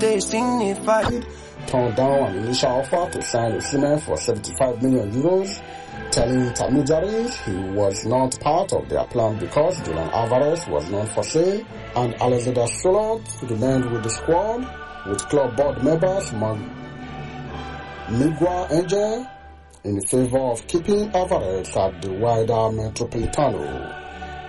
they signified. Turned down an initial offer to sign Osimhen for 75 million euros, telling intermediaries he was not part of their plan because Julian Alvarez was not for sale, and Alexander Sørloth remained with the squad, with club board members Miguel Angel in favor of keeping Alvarez at the wider Metropolitano.